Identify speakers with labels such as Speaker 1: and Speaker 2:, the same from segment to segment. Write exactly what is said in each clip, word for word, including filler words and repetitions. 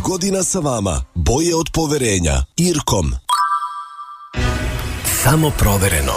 Speaker 1: godina sa vama. Boje od poverenja. Irkom.
Speaker 2: Samo provereno.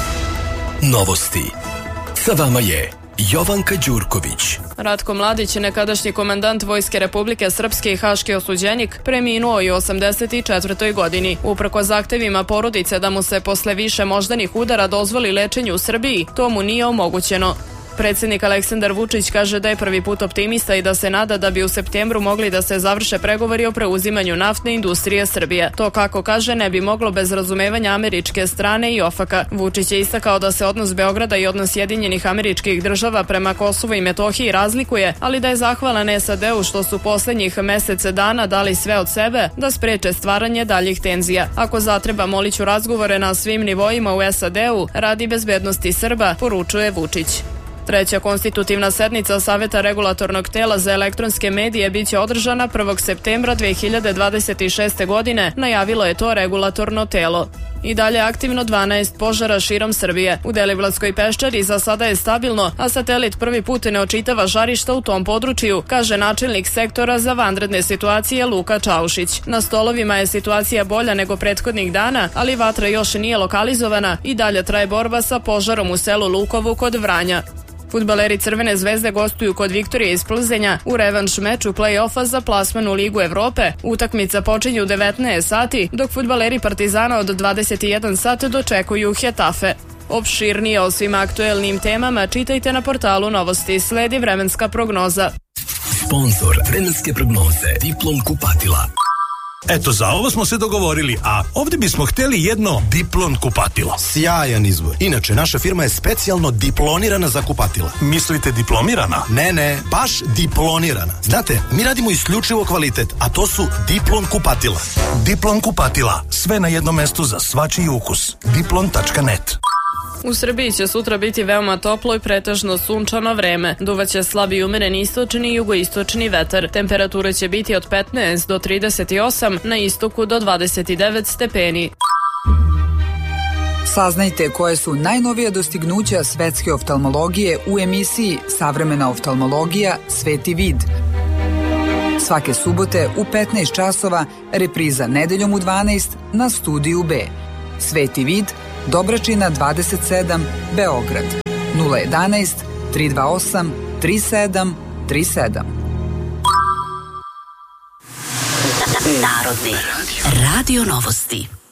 Speaker 2: Novosti. Sa vama je Jovanka Đurković.
Speaker 3: Ratko Mladić, nekadašnji komandant Vojske Republike Srpske i haški osuđenik, preminuo je u osamdeset četvrtoj godini. Uprko zahtevima porodice da mu se posle više moždanih udara dozvoli lečenje u Srbiji, to mu nije omogućeno. Predsjednik Aleksandar Vučić kaže da je prvi put optimista i da se nada da bi u septembru mogli da se završe pregovori o preuzimanju naftne industrije Srbije. To, kako kaže, ne bi moglo bez razumevanja američke strane i ofaka. Vučić je istakao da se odnos Beograda i odnos Sjedinjenih Američkih Država prema Kosovu i Metohiji razlikuje, ali da je zahvalan S A D-u što su poslednjih mesece dana dali sve od sebe da spreče stvaranje daljih tenzija. Ako zatreba, moliću razgovore na svim nivoima u S A D-u radi bezbednosti Srba, poručuje Vučić. Treća konstitutivna sednica Saveta regulatornog tela za elektronske medije biće održana prvog septembra dve hiljade dvadeset šeste. godine, najavilo je to regulatorno telo. I dalje aktivno dvanaest požara širom Srbije. U Deliblatskoj peščari za sada je stabilno, a satelit prvi put ne očitava žarišta u tom području, kaže načelnik sektora za vanredne situacije Luka Čaušić. Na stolovima je situacija bolja nego prethodnih dana, ali vatra još nije lokalizovana i dalje traje borba sa požarom u selu Lukovu kod Vranja. Fudbaleri Crvene zvezde gostuju kod Viktorije iz Plzenja u revanš meču play-offa za plasman u Ligu Evrope. Utakmica počinje u devetnaest sati, dok fudbaleri Partizana od dvadeset jedan sat dočekuju Hetafe. Opširnije o svim aktuelnim temama čitajte na portalu Novosti. Sledi vremenska prognoza.
Speaker 2: Sponzor vremenske prognoze Diplom kupatila.
Speaker 4: Eto, za ovo smo se dogovorili, a ovdje bismo htjeli jedno Diplon kupatilo.
Speaker 5: Sjajan izbor. Inače, naša firma je specijalno diplonirana za kupatila.
Speaker 4: Mislite diplomirana?
Speaker 5: Ne, ne, baš diplonirana. Znate, mi radimo isključivo kvalitet, a to su Diplon kupatila.
Speaker 4: Diplon kupatila. Sve na jednom mestu za svačiji ukus. diplon tačka net.
Speaker 3: U Srbiji će sutra biti veoma toplo i pretežno sunčano vreme. Duvaće slabi umeren istočni i jugoistočni vetar. Temperature će biti od petnaest do trideset osam, na istoku do dvadeset devet stepeni.
Speaker 6: Saznajte koje su najnovija dostignuća svetske oftalmologije u emisiji Savremena oftalmologija Sveti vid. Svake subote u petnaest časova, repriza nedeljom u dvanaest na Studiju B. Sveti vid, Dobračina dvadeset sedam, Beograd, nula jedanaest, tri dva osam, tri sedam tri sedam.
Speaker 7: Narodni radio Novosti.